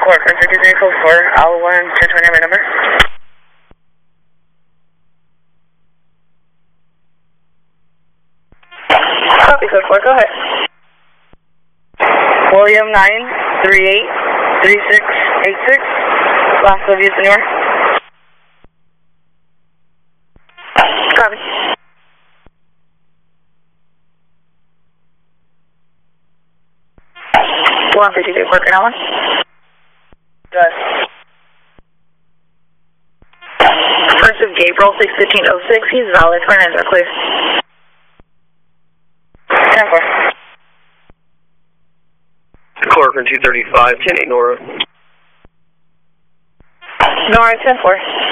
Corcoran 5344, Owl 1, 1020 my number. Copy, code 4, go ahead. William 9383686, last of you, senor. Copy. One 52 Corcoran L1. Good. First of Gabriel 61506, he's valid, front ends are clear. 10-4. Corcoran 235, 10-8 Nora. Nora 10-4.